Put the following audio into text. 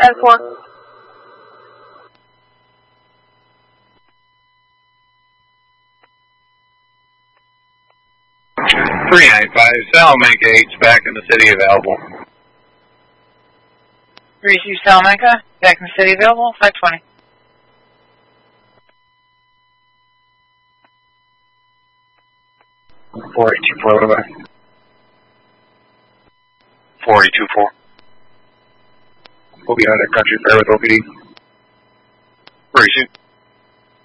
10-4. 395, Salamanca 8's back in the city available. 3-2 Salamanca, back in the city available, 520. Four eight two four. 4824. We'll be on the country fair with OPD. 32.